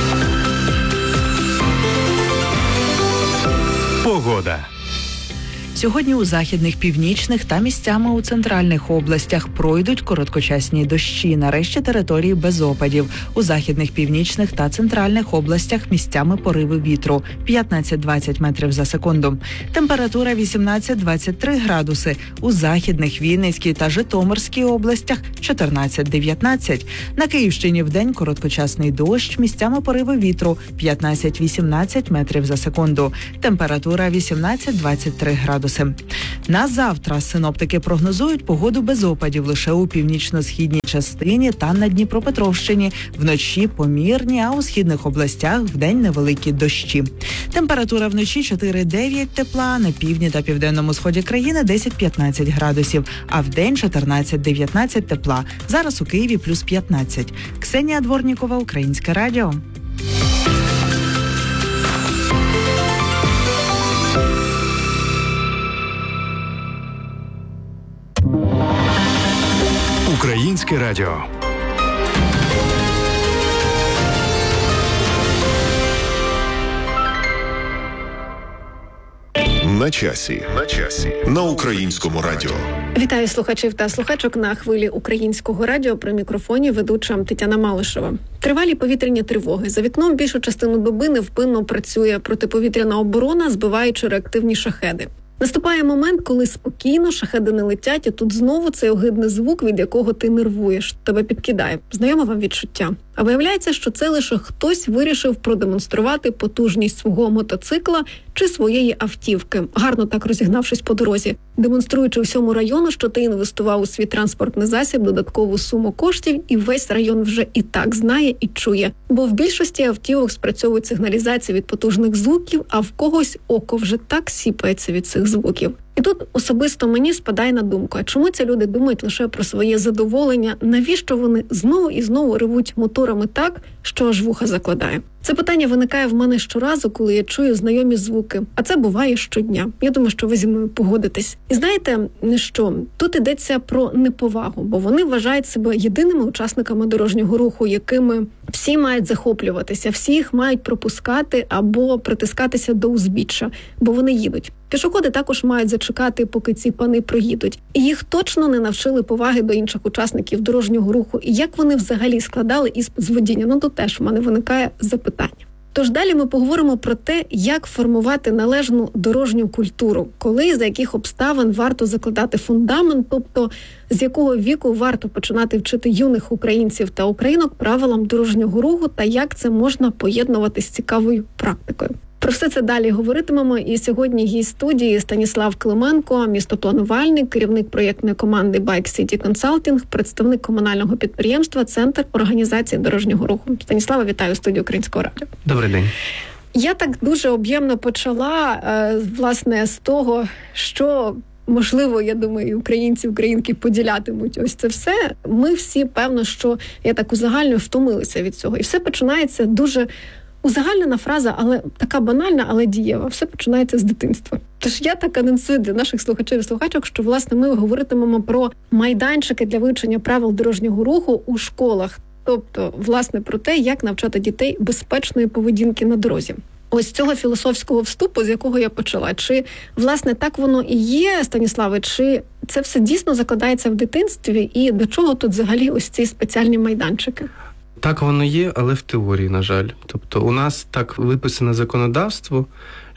Погода. Сьогодні у західних, північних та місцями у центральних областях пройдуть короткочасні дощі. Нарешті території без опадів. У західних, північних та центральних областях місцями пориви вітру 15-20 метрів за секунду. Температура 18-23 градуси. У західних, Вінницькій та Житомирській областях 14-19. На Київщині вдень короткочасний дощ, місцями пориви вітру 15-18 метрів за секунду. Температура 18-23 градуси. На завтра синоптики прогнозують погоду без опадів лише у північно-східній частині та на Дніпропетровщині. Вночі помірні, а у східних областях вдень невеликі дощі. Температура вночі 4-9 тепла, на півдні та південному сході країни 10-15 градусів, а вдень 14-19 тепла. Зараз у Києві плюс 15. Ксенія Дворнікова, Українське радіо. Українське радіо. На часі. На Українському радіо. Вітаю слухачів та слухачок на хвилі Українського радіо. При мікрофоні ведуча Тетяна Малишева. Тривалі повітряні тривоги. За вікном більшу частину доби невпинно працює протиповітряна оборона, збиваючи реактивні шахеди. Наступає момент, коли спокійно шахеди не летять, і тут знову цей огидний звук, від якого ти нервуєш, тебе підкидає. Знайоме вам відчуття? А виявляється, що це лише хтось вирішив продемонструвати потужність свого мотоцикла чи своєї автівки, гарно так розігнавшись по дорозі, демонструючи всьому району, що ти інвестував у свій транспортний засіб додаткову суму коштів, і весь район вже і так знає і чує. Бо в більшості автівок спрацьовують сигналізації від потужних звуків, а в когось око вже так сіпається від цих звуків. І тут особисто мені спадає на думку, а чому ці люди думають лише про своє задоволення? Навіщо вони знову і знову ревуть моторами так, що аж вуха закладає? Це питання виникає в мене щоразу, коли я чую знайомі звуки. А це буває щодня. Я думаю, що ви зі мною погодитесь. І знаєте, що? Тут йдеться про неповагу, бо вони вважають себе єдиними учасниками дорожнього руху, якими всі мають захоплюватися, всі їх мають пропускати або притискатися до узбіччя, бо вони їдуть. Пішоходи також мають зачекати, поки ці пани проїдуть. І їх точно не навчили поваги до інших учасників дорожнього руху. І як вони взагалі складали іспит з водіння? Ну, тут теж в мене виникає запитання. Тож далі ми поговоримо про те, як формувати належну дорожню культуру, коли, за яких обставин варто закладати фундамент, тобто з якого віку варто починати вчити юних українців та українок правилам дорожнього руху та як це можна поєднувати з цікавою практикою. Про все це далі говоритимемо. І сьогодні гість студії Станіслав Клименко, містопланувальник, керівник проєктної команди Bike City Consulting, представник комунального підприємства «Центр організації дорожнього руху». Станіслава, вітаю у студії Українського радіо. Добрий день. Я так дуже об'ємно почала, власне, з того, що... Можливо, я думаю, українці, українки поділятимуть ось це все. Ми всі, певно, що, я так узагальнюю, втомилися від цього. І все починається дуже узагальнена фраза, але така банальна, але дієва. Все починається з дитинства. Тож я так анонсую для наших слухачів і слухачок, що, власне, ми говоритимемо про майданчики для вивчення правил дорожнього руху у школах. Тобто, власне, про те, як навчати дітей безпечної поведінки на дорозі. Ось цього філософського вступу, з якого я почала. Чи, власне, так воно і є, Станіславе, чи це все дійсно закладається в дитинстві? І до чого тут взагалі ось ці спеціальні майданчики? Так воно є, але в теорії, на жаль. Тобто у нас так виписане законодавство,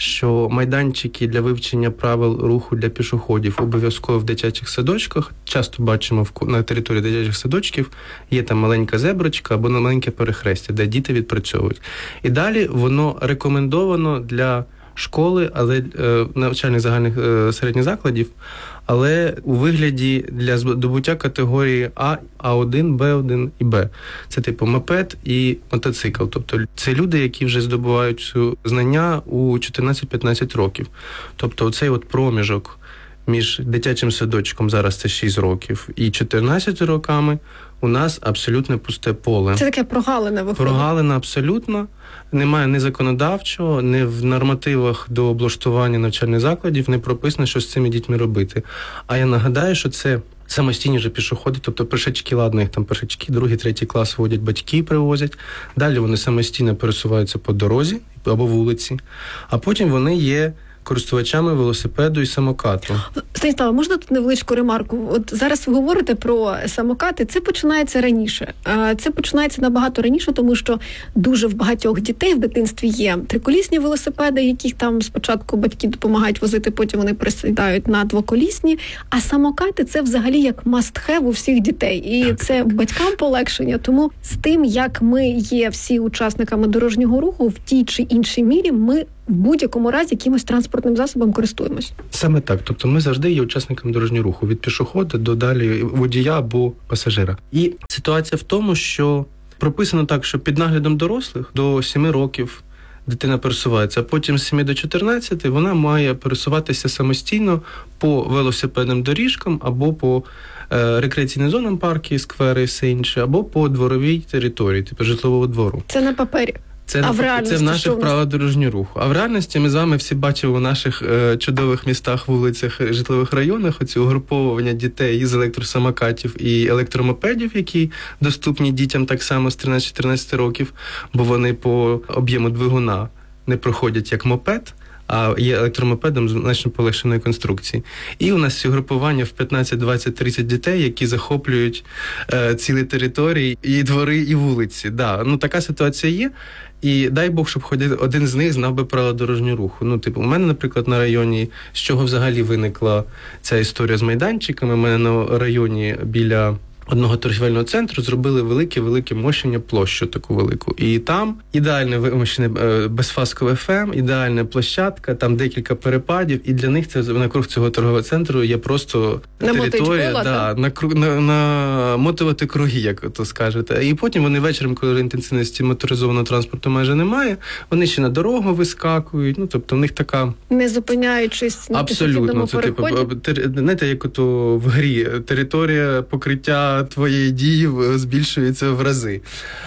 що майданчики для вивчення правил руху для пішоходів обов'язково в дитячих садочках. Часто бачимо на території дитячих садочків є там маленька зеброчка або маленьке перехрестя, де діти відпрацьовують. І далі воно рекомендовано для школи, але навчальних загальних середніх закладів, але у вигляді для здобуття категорії А, А1, Б1 і Б. Це типу мопед і мотоцикл. Тобто це люди, які вже здобувають знання у 14-15 років. Тобто цей от проміжок між дитячим садочком, зараз це 6 років, і 14 роками у нас абсолютно пусте поле. Це таке прогалина виходить? Прогалина абсолютно. Немає ні законодавчого, ні в нормативах до облаштування навчальних закладів не прописано, що з цими дітьми робити. А я нагадаю, що це самостійні же пішоходи, тобто пішачки, ладно, їх там пішачки, 2-3 клас водять, батьки привозять. Далі вони самостійно пересуваються по дорозі або вулиці, а потім вони є користувачами велосипеду і самокату. Станіслава, можна тут невеличку ремарку? От зараз ви говорите про самокати, це починається раніше. Це починається набагато раніше, тому що дуже в багатьох дітей в дитинстві є триколісні велосипеди, яких там спочатку батьки допомагають возити, потім вони пересідають на двоколісні, а самокати – це взагалі як must-have у всіх дітей. І це батькам полегшення, тому з тим, як ми є всі учасниками дорожнього руху, в тій чи іншій мірі ми в будь-якому разі якимось транспортним засобом користуємось. Саме так. Тобто ми завжди є учасниками дорожнього руху. Від пішохода до далі водія або пасажира. І ситуація в тому, що прописано так, що під наглядом дорослих до 7 років дитина пересувається, а потім з 7 до 14 вона має пересуватися самостійно по велосипедним доріжкам або по рекреаційним зонам, парки, сквери і все інше, або по дворовій території, типу житлового двору. Це на папері. Це в наших правилах дорожнього руху. А в реальності ми з вами всі бачимо у наших чудових містах, вулицях, житлових районах оці угруповування дітей із електросамокатів і електромопедів, які доступні дітям так само з 13-14 років, бо вони по об'єму двигуна не проходять як мопед, а є електромопедом значно полегшеної конструкції. І у нас угрупування в 15, 20, 30 дітей, які захоплюють цілі території, і двори, і вулиці. Да, ну така ситуація є. І дай Бог, щоб хоч один з них знав би правила дорожнього руху. Ну, типу, у мене, наприклад, на районі, з чого взагалі виникла ця історія з майданчиками, у мене на районі біля одного торгівельного центру зробили велике мощення, площу таку велику. І там ідеальне вимощене безфаскове ФМ, ідеальна площадка, там декілька перепадів, і для них це навкруг цього торгового центру є просто територія, намотувати круги, як то скажете. І потім вони вечором, коли інтенсивності моторизованого транспорту майже немає, вони ще на дорогу вискакують, ну, тобто в них така... Не зупиняючись на пішохідному переході. Абсолютно. Знаєте, як ото в грі, територія покриття твоєї дії збільшується в рази.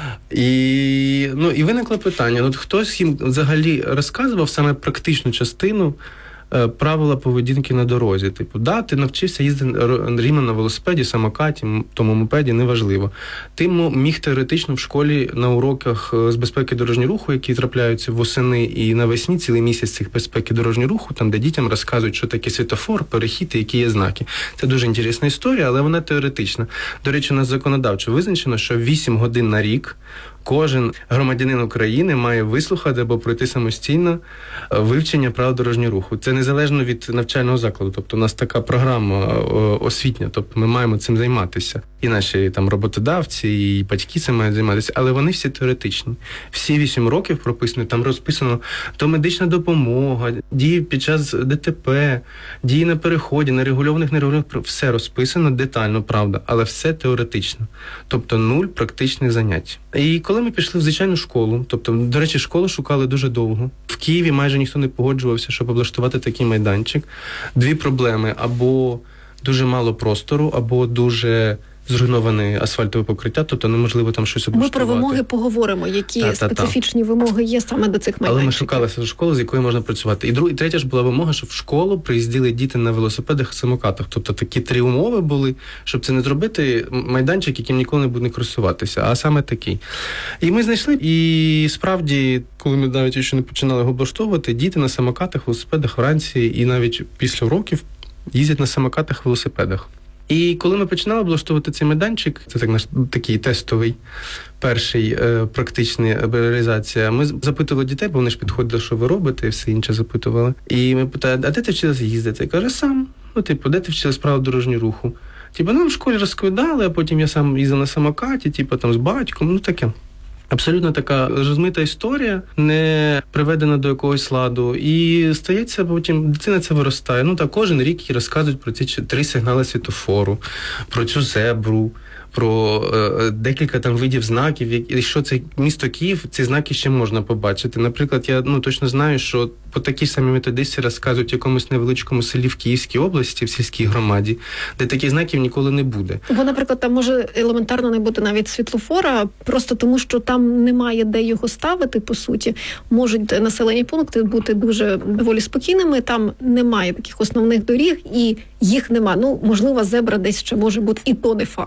І виникло питання. Хтось їм взагалі розказував саме практичну частину правила поведінки на дорозі. Типу, ти навчився їздити рівно на велосипеді, самокаті, тому мопеді, неважливо. Ти міг теоретично в школі на уроках з безпеки дорожнього руху, які трапляються восени і навесні, цілий місяць цих безпеки дорожнього руху, там, де дітям розказують, що таке світофор, перехід і які є знаки. Це дуже інтересна історія, але вона теоретична. До речі, у нас законодавчо визначено, що 8 годин на рік кожен громадянин України має вислухати або пройти самостійно вивчення правил дорожнього руху. Це незалежно від навчального закладу. Тобто у нас така програма освітня, тобто ми маємо цим займатися. І наші там роботодавці, і батьки цим мають займатися, але вони всі теоретичні. Всі 8 років прописано, там розписано то медична допомога, дії під час ДТП, дії на переході, нерегульованих, все розписано детально, правда, але все теоретично. Тобто 0 практичних занять. І коли ми пішли в звичайну школу, тобто, до речі, школу шукали дуже довго. В Києві майже ніхто не погоджувався, щоб облаштувати такий майданчик. 2 проблеми: або дуже мало простору, або дуже зруйноване асфальтове покриття, тобто неможливо там щось облаштувати. Ми про вимоги поговоримо, які специфічні вимоги є саме до цих майданчиків. Але ми шукалися школу, з якою можна працювати. І третя ж була вимога, щоб в школу приїздили діти на велосипедах і самокатах. Тобто такі 3 умови були, щоб це не зробити майданчик, яким ніколи не буде користуватися, а саме такий. І ми знайшли, і справді, коли ми навіть ще не починали його облаштовувати, діти на самокатах, велосипедах вранці і навіть після уроків їздять на самокатах, велосипедах. І коли ми починали облаштовувати цей майданчик, це наш такий тестовий, перший практичний реалізація, ми запитували дітей, бо вони ж підходили, що ви робите, і все інше запитували. І ми питали, а де ти вчилася їздити? Каже, сам. Де ти вчилась правил дорожнього руху? Нам в школі розповідали, а потім я сам їздив на самокаті, там з батьком, таке. Абсолютно така розмита історія, не приведена до якогось ладу. І стається потім, дитина це виростає. Кожен рік їй розказують про ці 3 сигнали світофору, про цю зебру, про декілька там видів знаків. І що це місто Київ, ці знаки ще можна побачити. Наприклад, я точно знаю, що по такій самій методичці розказують в якомусь невеличкому селі в Київській області, в сільській громаді, де таких знаків ніколи не буде. Бо, наприклад, там може елементарно не бути навіть світлофора, просто тому, що там немає де його ставити, по суті. Можуть населені пункти бути доволі спокійними, там немає таких основних доріг, і їх нема. Можливо, зебра десь ще може бути, і то не факт.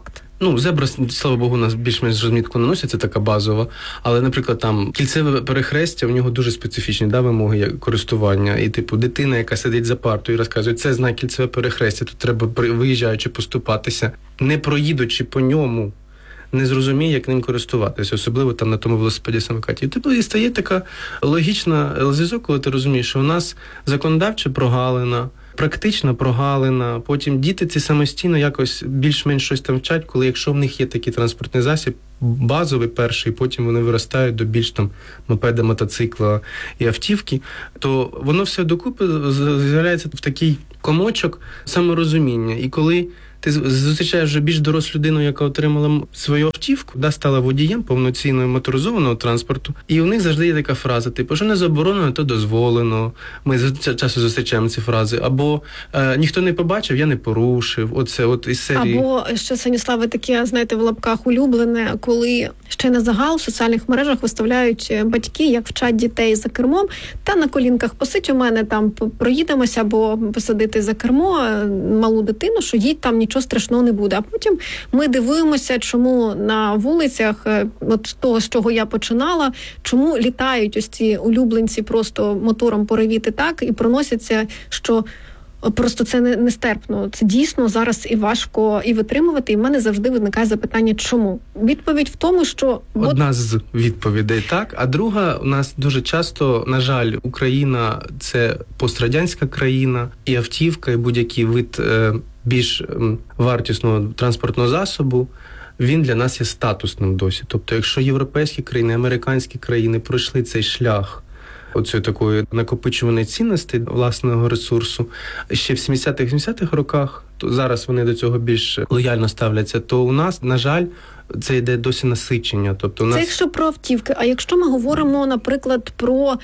Зебра, слава Богу, у нас більш-менш розмітку наносять, це така базова. Але, наприклад, там кільцеве перехрестя, в нього дуже специфічні вимоги користування. І, дитина, яка сидить за партою і розказує, це знак кільцеве перехрестя, тут треба, виїжджаючи, поступатися, не проїдучи по ньому, не зрозуміє, як ним користуватися, особливо там на тому велосипеді-самокаті. І стає така логічна зв'язок, коли ти розумієш, що у нас законодавча прогалина, практична прогалина, потім діти ці самостійно якось більш-менш щось там вчать, коли якщо в них є такий транспортний засіб, базовий перший, потім вони виростають до більш там мопеда, мотоцикла і автівки, то воно все докупи з'являється в такий комочок саморозуміння. І коли ти зустрічаєш вже більш дорослу людину, яка отримала свою автівку, стала водієм повноцінного моторизованого транспорту, і у них завжди є така фраза, що не заборонено, то дозволено. Ми часто зустрічаємо ці фрази. Або ніхто не побачив, я не порушив. Оце із серії. Або, що, Станіславе, таке, знаєте, в лапках улюблене, коли ще на загал в соціальних мережах виставляють батьки, як вчать дітей за кермом, та на колінках посидь у мене, там проїдемося, або посадити за кермо малу дитину, що їй там нічого страшного не буде. А потім ми дивуємося, чому на вулицях, от того, з чого я починала, чому літають ось ці улюбленці просто мотором поревіти так і проносяться, що просто це нестерпно. Це дійсно зараз і важко і витримувати, і в мене завжди виникає запитання, чому? Відповідь в тому, що... Одна з відповідей так, а друга, у нас дуже часто, на жаль, Україна – це пострадянська країна, і автівка, і будь-який вид більш вартісного транспортного засобу, він для нас є статусним досі.Тобто, якщо європейські країни, американські країни пройшли цей шлях оцієї такої накопичуваної цінності власного ресурсу ще в 70-х роках, то зараз вони до цього більш лояльно ставляться, то у нас, на жаль, це йде досі насичення. Тобто, це якщо про автівки. А якщо ми говоримо, наприклад, про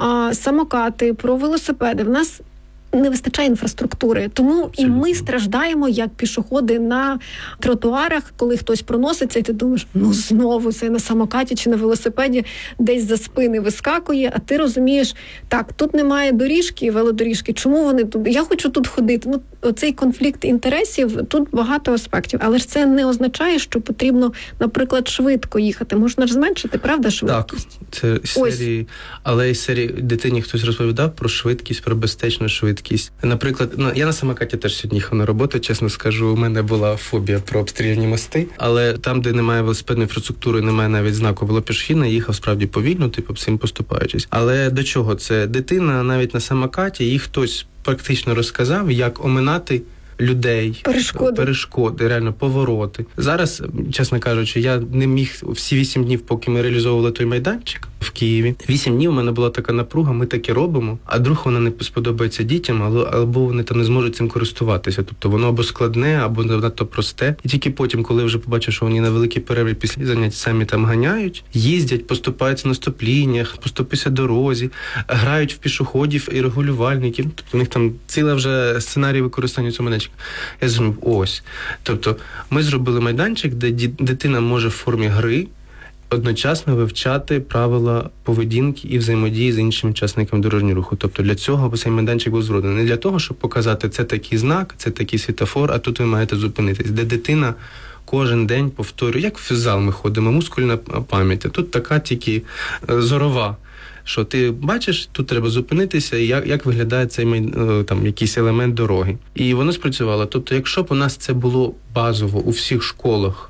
самокати, про велосипеди, в нас не вистачає інфраструктури. Тому абсолютно. І ми страждаємо, як пішоходи на тротуарах, коли хтось проноситься, і ти думаєш, знову це на самокаті чи на велосипеді десь за спини вискакує, а ти розумієш, так, тут немає доріжки, велодоріжки, чому вони тут? Я хочу тут ходити. Оцей конфлікт інтересів, тут багато аспектів. Але ж це не означає, що потрібно, наприклад, швидко їхати. Можна ж зменшити, правда, швидкість? Так, це серії, але із серії дитині хтось розповідав про швидкість, про безпечну швидкість. Наприклад, я на самокаті теж сьогодні їхав на роботу, чесно скажу, у мене була фобія про обстріляні мости, але там, де немає велосипедної інфраструктури, немає навіть знаку велопішохідна, їхав справді повільно, всім поступаючись. Але до чого це? Дитина навіть на самокаті, їй хтось практично розказав, як оминати людей, перешкоди, реально повороти. Зараз, чесно кажучи, я не міг всі 8 днів, поки ми реалізовували той майданчик в Києві. 8 днів у мене була така напруга, ми таке робимо, а друг воно не сподобається дітям, або вони там не зможуть цим користуватися. Тобто воно або складне, або надто просте. І тільки потім, коли вже побачив, що вони на великій перерві після занять самі там ганяють, їздять, поступаються на стоп-лініях, поступися дорозі, грають в пішоходів і регулювальників. Тобто у них там ціла вже сценарій використання цього майданчика. Я зрозумів, ось. Тобто ми зробили майданчик, де дитина може в формі гри одночасно вивчати правила поведінки і взаємодії з іншими учасниками дорожнього руху. Тобто для цього цей майданчик був зроблений. Не для того, щоб показати, це такий знак, це такий світофор, а тут ви маєте зупинитись. Де дитина кожен день повторює, як в зал ми ходимо, мускульна пам'ять. А тут така тільки зорова. Що ти бачиш, тут треба зупинитися, і як виглядає цей там якийсь елемент дороги. І воно спрацювало. Тобто, якщо б у нас це було базово у всіх школах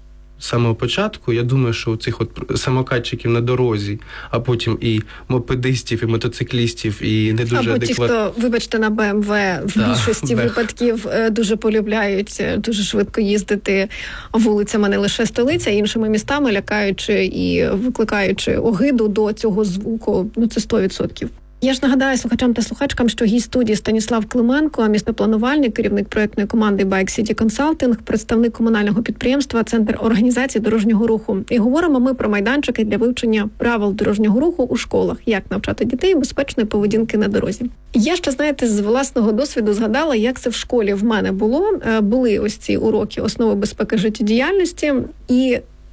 з самого початку, я думаю, що у цих самокатчиків на дорозі, а потім і мопедистів, і мотоциклістів, і не дуже або ті, хто, вибачте, на БМВ в більшості випадків дуже полюбляють дуже швидко їздити вулицями не лише столиця, а іншими містами, лякаючи і викликаючи огиду до цього звуку, це 100%. Я ж нагадаю слухачам та слухачкам, що гість студії Станіслав Клименко, містопланувальник, керівник проєктної команди Bike City Consulting, представник комунального підприємства «Центр організації дорожнього руху». І говоримо ми про майданчики для вивчення правил дорожнього руху у школах, як навчати дітей безпечної поведінки на дорозі. Я ще, знаєте, з власного досвіду згадала, як це в школі в мене було. Були ось ці уроки основи безпеки життєдіяльності, і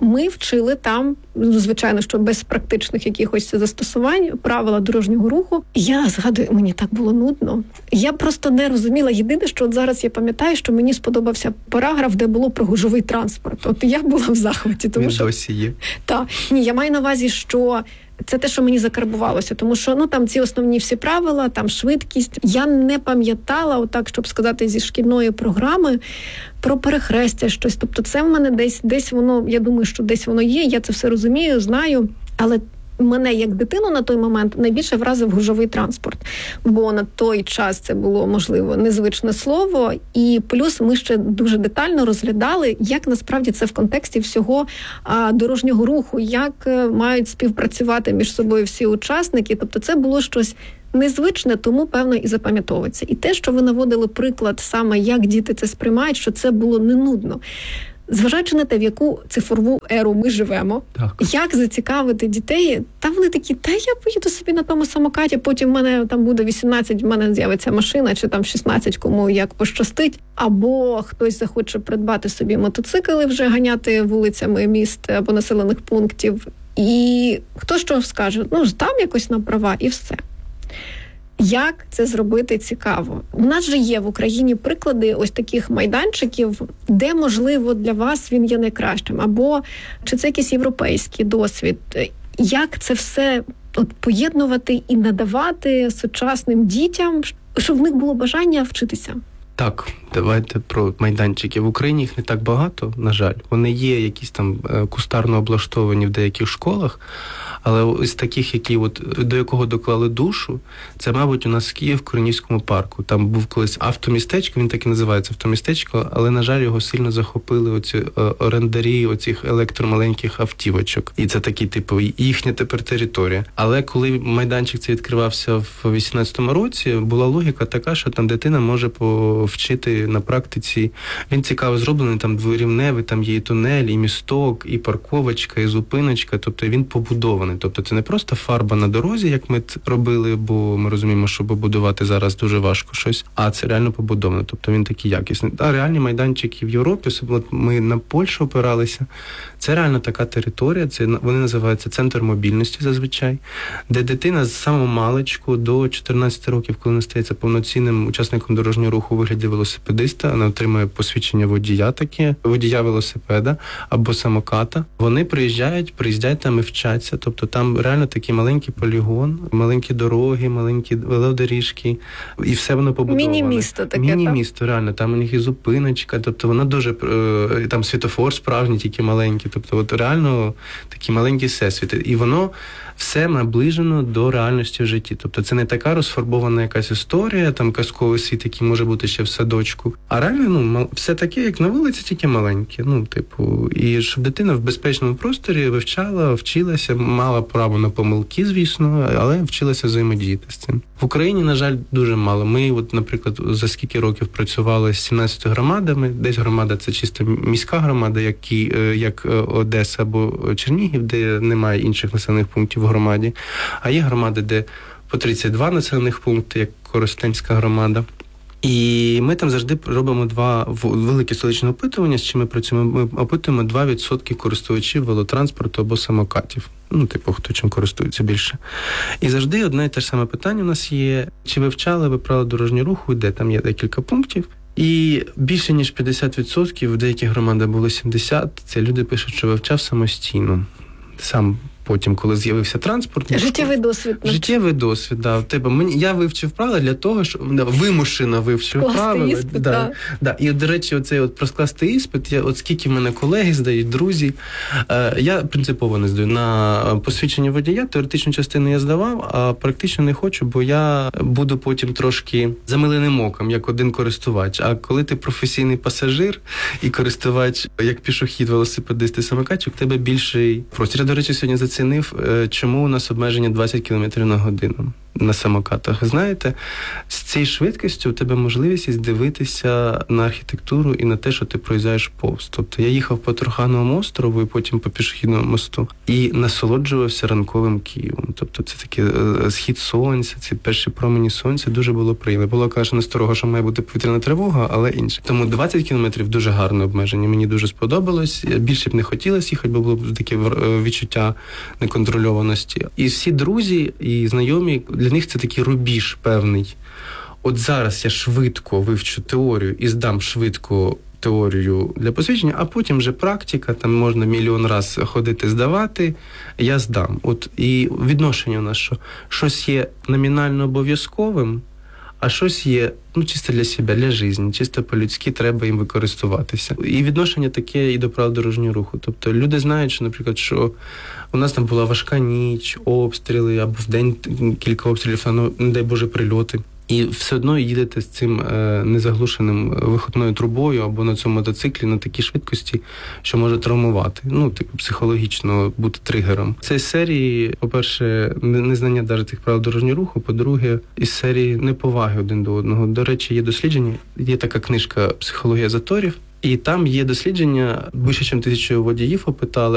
Ми вчили там, звичайно, що без практичних якихось застосувань, правила дорожнього руху. Я згадую, мені так було нудно. Я просто не розуміла. Єдине, що от зараз я пам'ятаю, що мені сподобався параграф, де було про гужовий транспорт. От я була в захваті. Тому Він що... досі є. Так. Ні, я маю на увазі, що це те, що мені закарбувалося, тому що там ці основні всі правила, там швидкість. Я не пам'ятала, отак, щоб сказати, зі шкільної програми про перехрестя щось. Тобто це в мене десь воно, я думаю, що десь воно є, я це все розумію, знаю, але мене як дитину на той момент найбільше вразив гужовий транспорт, бо на той час це було, можливо, незвичне слово, і плюс ми ще дуже детально розглядали, як насправді це в контексті всього дорожнього руху, як мають співпрацювати між собою всі учасники, тобто це було щось незвичне, тому, певно, і запам'ятовується. І те, що ви наводили приклад саме, як діти це сприймають, що це було не нудно. Зважаючи на те, в яку цифрову еру ми живемо, як зацікавити дітей, та вони такі, та я поїду собі на тому самокаті, потім в мене там буде 18, в мене з'явиться машина, чи там 16, кому як пощастить, або хтось захоче придбати собі мотоцикл і вже ганяти вулицями міст або населених пунктів, і хто що скаже, там якось на права і все. Як це зробити цікаво? У нас же є в Україні приклади ось таких майданчиків, де, можливо, для вас він є найкращим. Або чи це якийсь європейський досвід? Як це все поєднувати і надавати сучасним дітям, щоб в них було бажання вчитися? Так, давайте про майданчики. В Україні їх не так багато, на жаль. Вони є якісь там кустарно облаштовані в деяких школах, але ось таких, які до якого доклали душу, це, мабуть, у нас в Києві в Куренівському парку. Там був колись автомістечко, він так і називається автомістечко, але, на жаль, його сильно захопили оці орендарі оцих електромаленьких автівочок. І це такий, їхня тепер територія. Але коли майданчик цей відкривався в 18-му році, була логіка така, що там дитина може вчити на практиці. Він цікаво зроблений, там дворівневий, там є і тунель, і місток, і парковочка, і зупиночка, тобто він побудований. Тобто це не просто фарба на дорозі, як ми робили, бо ми розуміємо, що побудувати зараз дуже важко щось, а це реально побудовано. Тобто він такий якісний. А реальні майданчики в Європі, особливо ми на Польщу опиралися, це реально така територія, вони називаються центр мобільності зазвичай, де дитина з самого маличку до 14 років, коли не стається повноцінним учасником дорожнього руху у вигляді велосипедиста, вона отримує посвідчення водія велосипеда або самоката. Вони приїздять там і вчаться. Тобто там реально такий маленький полігон, маленькі дороги, маленькі велодоріжки, і все воно побудоване. Міні-місто таке, Міні-місто, реально. Там у них і зупиночка, тобто воно дуже, там світофор справжній, тільки маленький. Тобто реально такі маленькі всесвіти. І воно все наближено до реальності в житті. Тобто це не така розфарбована якась історія, там казковий світ, який може бути ще в садочку. А реально, все таке, як на вулиці, тільки маленьке. І щоб дитина в безпечному просторі вчилася, мала право на помилки, звісно, але вчилася взаємодіяти з цим. В Україні, на жаль, дуже мало. Ми, наприклад, за скільки років працювали з 17 громадами, десь громада – це чисто міська громада, як Одеса або Чернігів, де немає інших населених пунктів в громаді, а є громади, де по 32 населених пункти, як Коростенська громада. І ми там завжди робимо два великі столичні опитування, з чим ми працюємо. Ми опитуємо 2% користувачів велотранспорту або самокатів. Хто чим користується більше. І завжди одне і те ж саме питання у нас є. Чи вивчали ви правила дорожнього руху, де там є декілька пунктів. І більше ніж 50%, в деяких громадах було 70%, це люди пишуть, що вивчав самостійно. Сам потім, коли з'явився транспорт. Життєвий досвід, да. Я вивчив правила для того, що вимушено вивчив правила. Іспит, І, до речі, оцей проскласти іспит, скільки в мене колеги здають, друзі, я принципово не здаю. На посвідчення водія теоретичну частину я здавав, а практично не хочу, бо я буду потім трошки замиленим оком, як один користувач. А коли ти професійний пасажир і користувач, як пішохід, велосипедист і самокатчик, в тебе більший простір. Я, до речі, сьогодні зацінив, чому у нас обмеження 20 км на годину. на самокатах, знаєте, з цією швидкістю у тебе можливість дивитися на архітектуру і на те, що ти проїжджаєш повз. Тобто я їхав по Трухановому острову і потім по пішохідному мосту і насолоджувався ранковим Києвом. Тобто це такий схід сонця, ці перші промені сонця, дуже було приємно. Було, конечно, насторога, що має бути повітряна тривога, але інше. Тому 20 кілометрів дуже гарне обмеження, мені дуже сподобалось. Більше б не хотілося їхати, бо було б таке відчуття неконтрольованості. І всі друзі і знайомі, для них це такий рубіж певний. От зараз я швидко вивчу теорію і здам швидко теорію для посвідчення, а потім вже практика, там можна мільйон раз ходити здавати, я здам. От і відношення у нас, що щось є номінально обов'язковим, а щось є, чисто для себе, для життя, чисто по-людськи треба їм використовуватися. І відношення таке і до правил дорожнього руху. Тобто люди знають, що, наприклад, що у нас там була важка ніч, обстріли, або в день кілька обстрілів, не дай Боже, прильоти. І все одно їдете з цим незаглушеним вихідною трубою або на цьому мотоциклі на такій швидкості, що може травмувати. Психологічно бути тригером. Це з серії, по-перше, незнання навіть тих правил дорожнього руху, по-друге, із серії неповаги один до одного. До речі, є дослідження, є така книжка «Психологія заторів», і там є дослідження, більше ніж 1000 водіїв опитали,